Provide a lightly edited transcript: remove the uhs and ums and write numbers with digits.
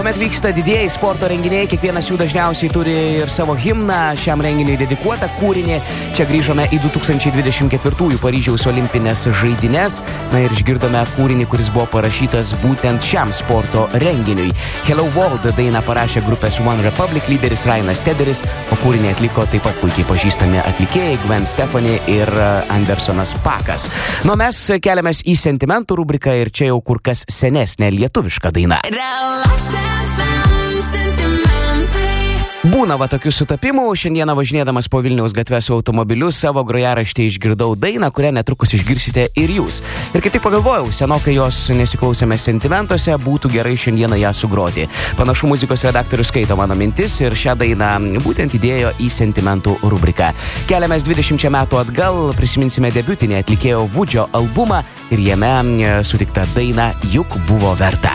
Kuomet vyksta didieji sporto renginiai, kiekvienas jų dažniausiai turi ir savo himną, šiam renginiui dedikuotą kūrinį. Čia grįžome į 2024 Paryžiaus olimpinės žaidynės. Na ir išgirdome kūrinį, kuris buvo parašytas būtent šiam sporto renginiui. Hello World dainą parašė grupės One Republic lyderis Ryanas Tedderis, o kūrinį atliko taip pat puikiai pažįstami atlikėjai Gwen Stefani ir Andersonas Pakas. Nu, mes keliamės į sentimentų rubriką ir čia jau kur kas senesnė lietuviška daina. Būna va tokių sutapimų. Šiandieną važinėdamas po Vilniaus gatves su automobiliu savo grojaraštį išgirdau dainą, kurią netrukus išgirsite ir jūs. Ir kai tik pagalvojau, senokai jos nesiklausėme sentimentuose, būtų gerai šiandieną ją sugroti. Panašu, muzikos redaktorius skaito mano mintis ir šią dainą būtent įdėjo į sentimentų rubriką. Keliamės 20 metų atgal, prisiminsime debiutinį atlikėjo Vudžio albumą ir jame sutiktą dainą Juk buvo verta.